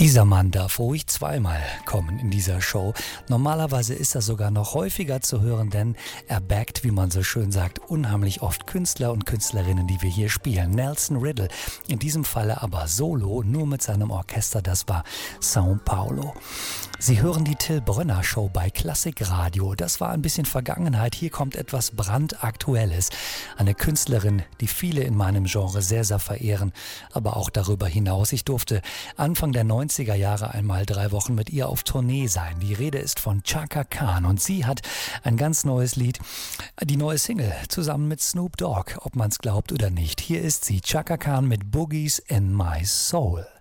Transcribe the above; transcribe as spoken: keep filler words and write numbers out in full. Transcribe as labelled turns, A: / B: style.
A: Dieser Mann darf ruhig zweimal kommen in dieser Show. Normalerweise ist er sogar noch häufiger zu hören, denn er backt, wie man so schön sagt, unheimlich oft Künstler und Künstlerinnen, die wir hier spielen. Nelson Riddle, in diesem Falle aber solo, nur mit seinem Orchester, das war São Paulo. Sie hören die Till Brönner Show bei Klassik Radio. Das war ein bisschen Vergangenheit. Hier kommt etwas brandaktuelles. Eine Künstlerin, die viele in meinem Genre sehr, sehr verehren, aber auch darüber hinaus. Ich durfte Anfang der neunziger Jahre einmal drei Wochen mit ihr auf Tournee sein. Die Rede ist von Chaka Khan und sie hat ein ganz neues Lied, die neue Single, zusammen mit Snoop Dogg, ob man es glaubt oder nicht. Hier ist sie, Chaka Khan mit Boogies in My Soul.